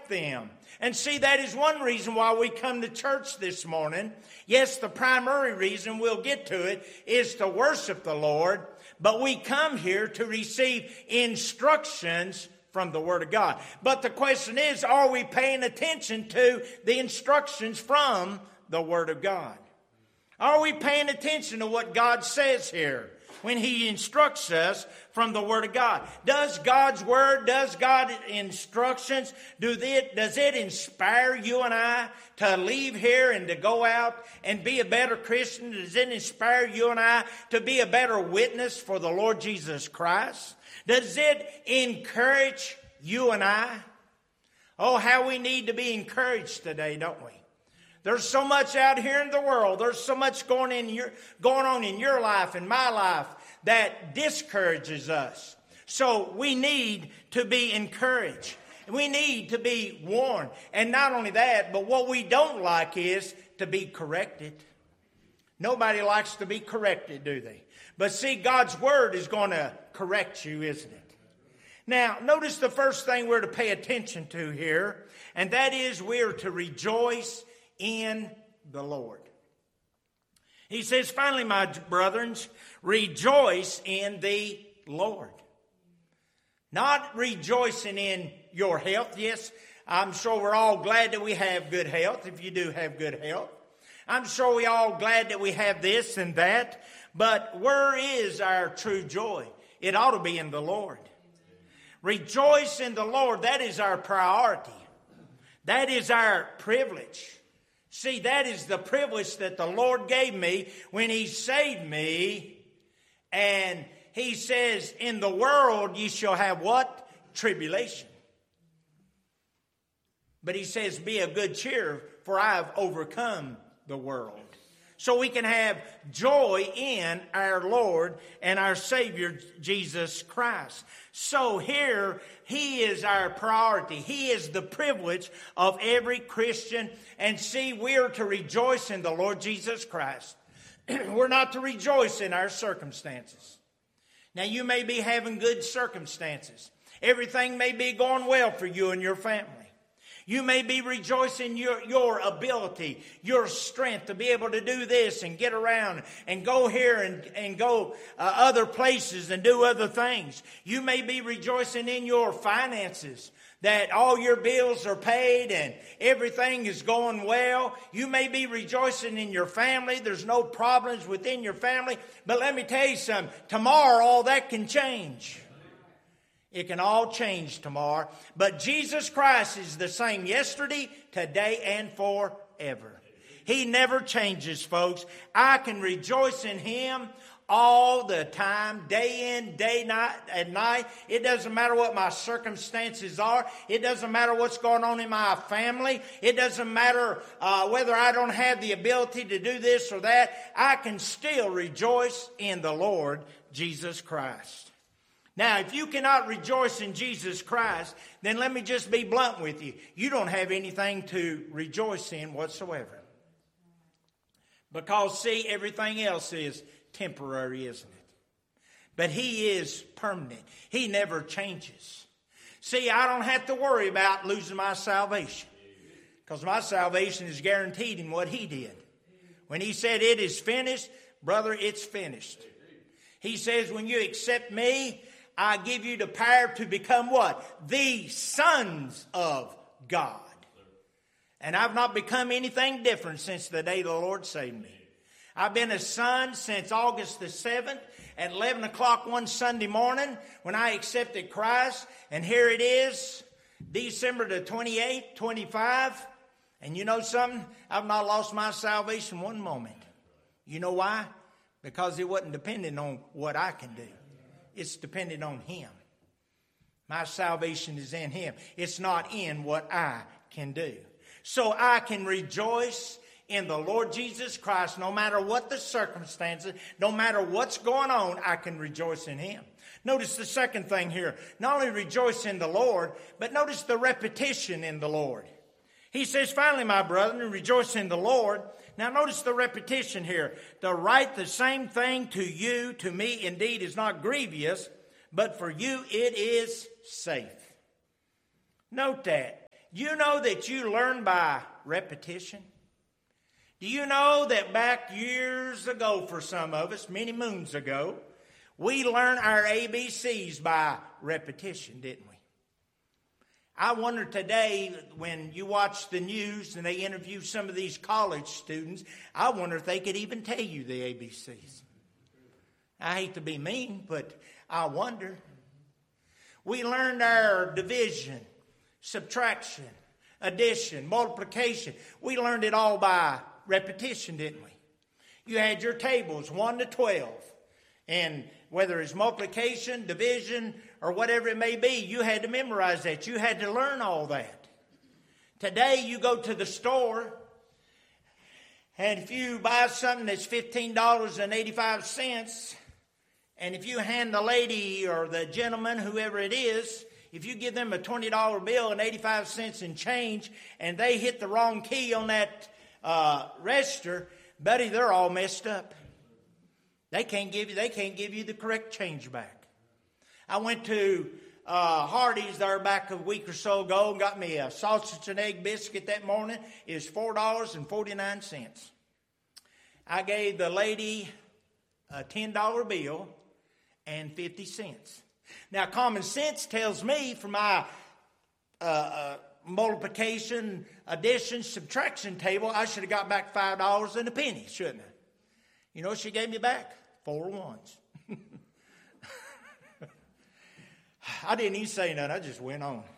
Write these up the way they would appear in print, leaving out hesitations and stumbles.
them. And see, that is one reason why we come to church this morning. Yes, the primary reason, we'll get to it, is to worship the Lord. But we come here to receive instructions from the Word of God. But the question is, are we paying attention to the instructions from the Word of God? Are we paying attention to what God says here when He instructs us from the Word of God? Does God's Word, does God's instructions, does it inspire you and I to leave here and to go out and be a better Christian? Does it inspire you and I to be a better witness for the Lord Jesus Christ? Does it encourage you and I? Oh, how we need to be encouraged today, don't we? There's so much out here in the world. There's so much going on in your life and my life that discourages us. So we need to be encouraged. We need to be warned. And not only that, but what we don't like is to be corrected. Nobody likes to be corrected, do they? But see, God's Word is going to correct you, isn't it? Now, notice the first thing we're to pay attention to here, and that is we're to rejoice in the Lord. He says, finally, my brethren, rejoice in the Lord. Not rejoicing in your health. Yes, I'm sure we're all glad that we have good health, if you do have good health. I'm sure we're all glad that we have this and that. But where is our true joy? It ought to be in the Lord. Rejoice in the Lord. That is our priority. That is our privilege. See, that is the privilege that the Lord gave me when He saved me. And He says, in the world ye shall have what? Tribulation. But He says, be of good cheer, for I have overcome the world. So we can have joy in our Lord and our Savior, Jesus Christ. So here, He is our priority. He is the privilege of every Christian. And see, we are to rejoice in the Lord Jesus Christ. We're not to rejoice in our circumstances. Now, you may be having good circumstances. Everything may be going well for you and your family. You may be rejoicing your ability, your strength to be able to do this and get around and go here and go other places and do other things. You may be rejoicing in your finances, that all your bills are paid and everything is going well. You may be rejoicing in your family. There's no problems within your family. But let me tell you something. Tomorrow, all that can change. It can all change tomorrow. But Jesus Christ is the same yesterday, today, and forever. He never changes, folks. I can rejoice in Him all the time, day in, day night, at night. It doesn't matter what my circumstances are. It doesn't matter what's going on in my family. It doesn't matter whether I don't have the ability to do this or that. I can still rejoice in the Lord Jesus Christ. Now, if you cannot rejoice in Jesus Christ, then let me just be blunt with you. You don't have anything to rejoice in whatsoever. Because, see, everything else is temporary, isn't it? But He is permanent. He never changes. See, I don't have to worry about losing my salvation. Because my salvation is guaranteed in what He did. When He said it is finished, brother, it's finished. He says when you accept me, I give you the power to become what? The sons of God. And I've not become anything different since the day the Lord saved me. I've been a son since August the 7th at 11 o'clock one Sunday morning when I accepted Christ. And here it is, December the 28th, 25. And you know something? I've not lost my salvation one moment. You know why? Because it wasn't dependent on what I can do. It's dependent on Him. My salvation is in Him. It's not in what I can do. So I can rejoice in the Lord Jesus Christ no matter what the circumstances, no matter what's going on, I can rejoice in Him. Notice the second thing here. Not only rejoice in the Lord, but notice the repetition in the Lord. He says, finally, my brethren, rejoice in the Lord. Now notice the repetition here. To write the same thing to you, to me, indeed, is not grievous, but for you it is safe. Note that. You know that you learn by repetition? Do you know that back years ago for some of us, many moons ago, we learned our ABCs by repetition, didn't we? I wonder today, when you watch the news and they interview some of these college students, I wonder if they could even tell you the ABCs. I hate to be mean, but I wonder. We learned our division, subtraction, addition, multiplication. We learned it all by repetition, didn't we? You had your tables 1 to 12. And whether it's multiplication, division, or whatever it may be, you had to memorize that. You had to learn all that. Today, you go to the store, and if you buy something that's $15.85, and if you hand the lady or the gentleman, whoever it is, if you give them a $20 bill and 85 cents in change, and they hit the wrong key on that register, buddy, they're all messed up. They can't give you the correct change back. I went to Hardee's there back a week or so ago and got me a sausage and egg biscuit that morning. It was $4.49. I gave the lady a $10 bill and 50 cents. Now, common sense tells me from my multiplication, addition, subtraction table, I should have got back $5 and a penny, shouldn't I? You know what she gave me back? 4 ones. I didn't even say nothing. I just went on.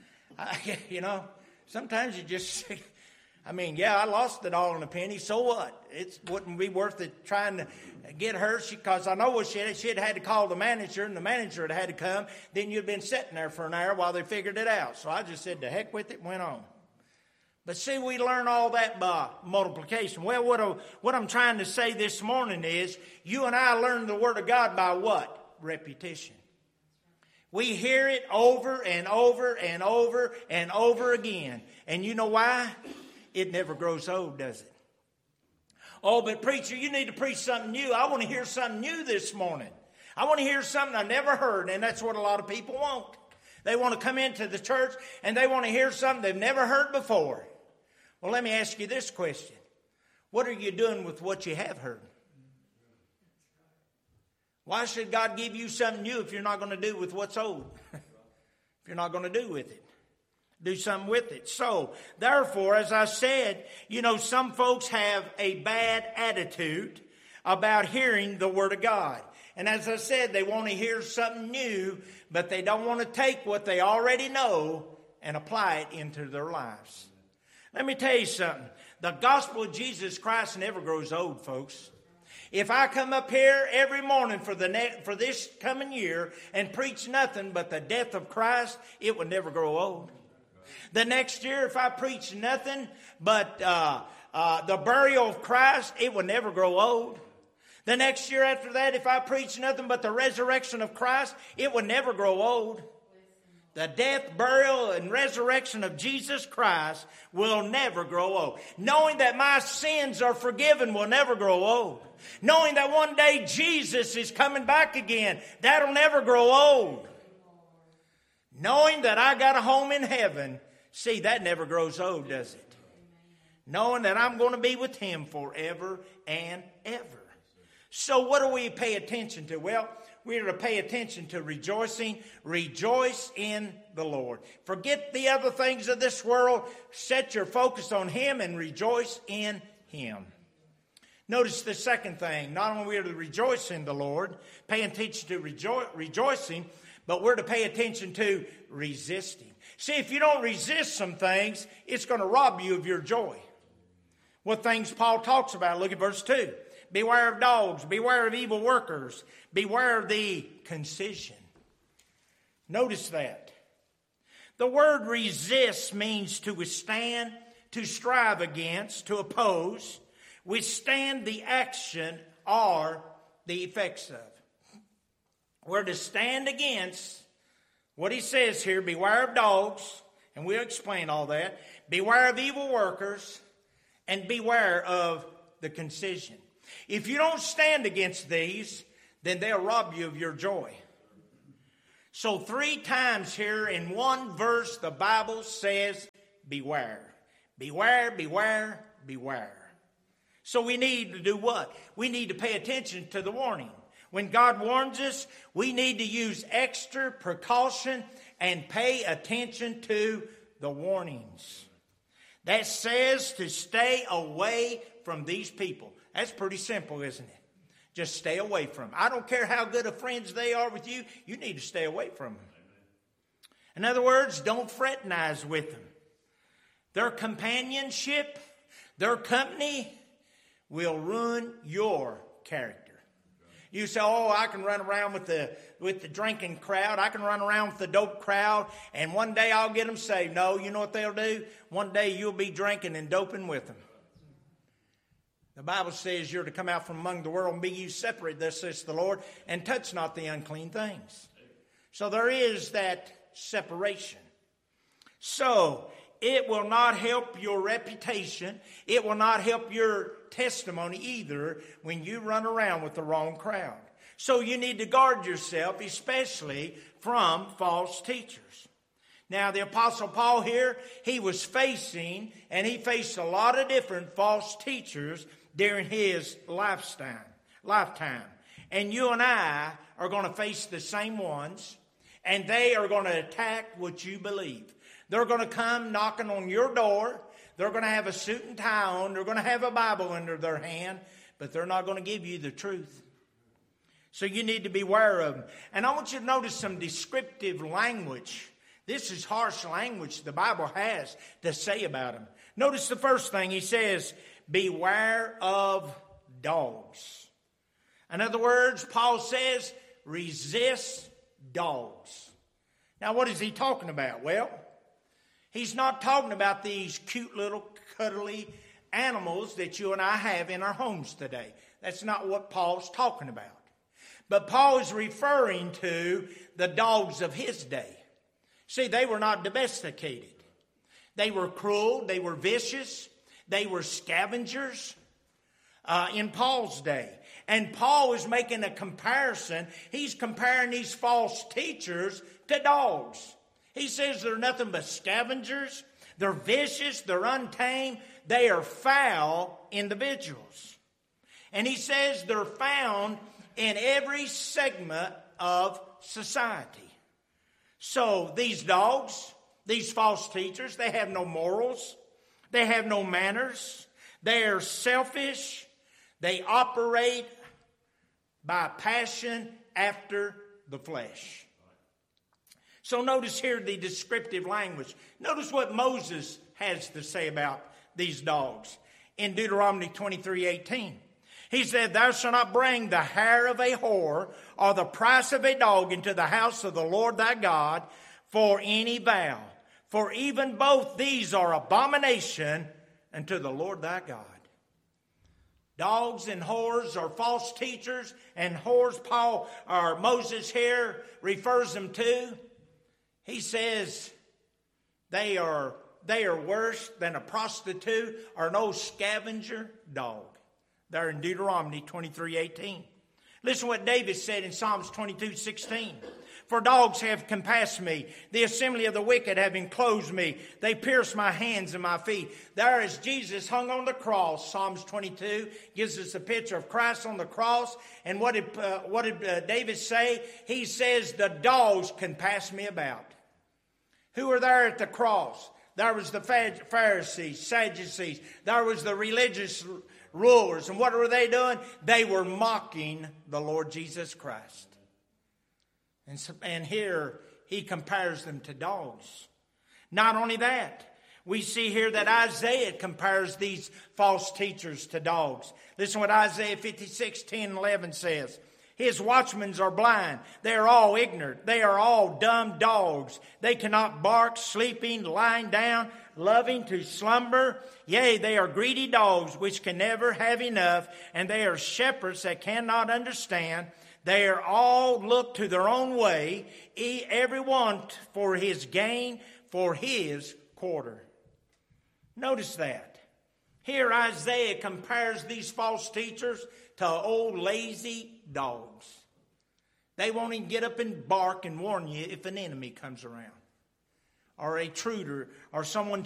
Sometimes you just, I lost it all in a penny. So what? It wouldn't be worth it trying to get her, because I know what she'd had to call the manager, and the manager had to come. Then you'd been sitting there for an hour while they figured it out. So I just said, to heck with it, went on. But see, we learn all that by multiplication. Well, what I'm trying to say this morning is, you and I learn the Word of God by what? Repetition. We hear it over and over and over and over again. And you know why? It never grows old, does it? Oh, but preacher, you need to preach something new. I want to hear something new this morning. I want to hear something I never heard, and that's what a lot of people want. They want to come into the church, and they want to hear something they've never heard before. Well, let me ask you this question. What are you doing with what you have heard? Why should God give you something new if you're not going to do with what's old? If you're not going to do with it. Do something with it. So, therefore, as I said, some folks have a bad attitude about hearing the Word of God. And as I said, they want to hear something new, but they don't want to take what they already know and apply it into their lives. Let me tell you something. The gospel of Jesus Christ never grows old, folks. If I come up here every morning for this coming year and preach nothing but the death of Christ, it will never grow old. The next year, if I preach nothing but the burial of Christ, it will never grow old. The next year after that, if I preach nothing but the resurrection of Christ, it will never grow old. The death, burial, and resurrection of Jesus Christ will never grow old. Knowing that my sins are forgiven will never grow old. Knowing that one day Jesus is coming back again, that'll never grow old. Knowing that I got a home in heaven, see, that never grows old, does it? Knowing that I'm going to be with Him forever and ever. So what do we pay attention to? Well, we're to pay attention to rejoicing. Rejoice in the Lord. Forget the other things of this world. Set your focus on Him and rejoice in Him. Notice the second thing. Not only are we to rejoice in the Lord, pay attention to rejoicing, but we're to pay attention to resisting. See, if you don't resist some things, it's going to rob you of your joy. What things Paul talks about. Look at verse 2. Beware of dogs. Beware of evil workers. Beware of the concision. Notice that. The word resist means to withstand, to strive against, to oppose, withstand the action or the effects of. We're to stand against what he says here. Beware of dogs, and we'll explain all that. Beware of evil workers, and beware of the concision. If you don't stand against these, then they'll rob you of your joy. So 3 times here in one verse, the Bible says beware. Beware, beware, beware. So we need to do what? We need to pay attention to the warning. When God warns us, we need to use extra precaution and pay attention to the warnings. That says to stay away from these people. That's pretty simple, isn't it? Just stay away from them. I don't care how good of friends they are with you. You need to stay away from them. In other words, don't fraternize with them. Their companionship, their company will ruin your character. You say, oh, I can run around with the drinking crowd. I can run around with the dope crowd, and one day I'll get them saved. No, you know what they'll do? One day you'll be drinking and doping with them. The Bible says you're to come out from among the world and be ye separate, thus says the Lord, and touch not the unclean things. So there is that separation. So it will not help your reputation. It will not help your testimony either when you run around with the wrong crowd. So you need to guard yourself, especially from false teachers. Now, the Apostle Paul here, he faced a lot of different false teachers during his lifetime. And you and I are going to face the same ones, and they are going to attack what you believe. They're going to come knocking on your door. They're going to have a suit and tie on. They're going to have a Bible under their hand, but they're not going to give you the truth. So you need to be aware of them. And I want you to notice some descriptive language. This is harsh language the Bible has to say about them. Notice the first thing he says, beware of dogs. In other words, Paul says, resist dogs. Now, what is he talking about? Well, he's not talking about these cute little cuddly animals that you and I have in our homes today. That's not what Paul's talking about. But Paul is referring to the dogs of his day. See, they were not domesticated. They were cruel. They were vicious. They were scavengers in Paul's day. And Paul is making a comparison. He's comparing these false teachers to dogs. He says they're nothing but scavengers. They're vicious. They're untamed. They are foul individuals. And he says they're found in every segment of society. So these dogs, these false teachers, they have no morals. They have no manners. They are selfish. They operate by passion after the flesh. So notice here the descriptive language. Notice what Moses has to say about these dogs. In Deuteronomy 23:18, he said, thou shalt not bring the hair of a whore or the price of a dog into the house of the Lord thy God for any vow. For even both these are abomination unto the Lord thy God. Dogs and whores are false teachers, and whores Moses here refers them to. He says they are worse than a prostitute or an old scavenger dog. They're in Deuteronomy 23:18. Listen to what David said in Psalms 22:16. For dogs have compassed me. The assembly of the wicked have enclosed me. They pierced my hands and my feet. There is Jesus hung on the cross. Psalms 22 gives us a picture of Christ on the cross. And what did David say? He says, the dogs can pass me about. Who were there at the cross? There was the Pharisees, Sadducees. There was the religious rulers. And what were they doing? They were mocking the Lord Jesus Christ. And here he compares them to dogs. Not only that, we see here that Isaiah compares these false teachers to dogs. Listen to what Isaiah 56:10-11 says. His watchmen are blind. They are all ignorant. They are all dumb dogs. They cannot bark, sleeping, lying down, loving to slumber. Yea, they are greedy dogs which can never have enough, and they are shepherds that cannot understand. They are all look to their own way, every one for his gain, for his quarter. Notice that. Here Isaiah compares these false teachers to old lazy dogs. They won't even get up and bark and warn you if an enemy comes around, or a intruder, or someone